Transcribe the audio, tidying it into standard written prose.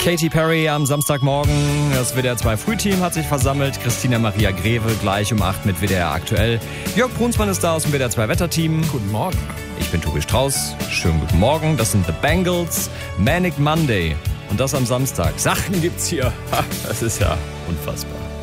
Katy Perry am Samstagmorgen. Das WDR 2 Frühteam hat sich versammelt. Christina Maria Greve gleich um 8 mit WDR aktuell. Jörg Brunsmann ist da aus dem WDR 2 Wetterteam. Guten Morgen. Ich bin Tobi Strauß. Schönen guten Morgen. Das sind The Bangles. Manic Monday. Und das am Samstag. Sachen gibt's hier. Das ist ja unfassbar.